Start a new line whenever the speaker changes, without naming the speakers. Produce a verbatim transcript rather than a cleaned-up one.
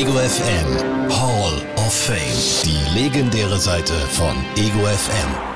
Ego F M Hall of Fame. Die legendäre Seite von Ego F M.